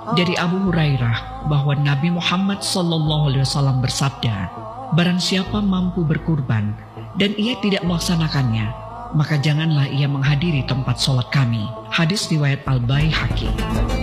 Dari Abu Hurairah bahwa Nabi Muhammad SAW bersabda, barang siapa mampu berkurban dan ia tidak melaksanakannya, maka janganlah ia menghadiri tempat sholat kami. Hadis riwayat Al-Baihaqi.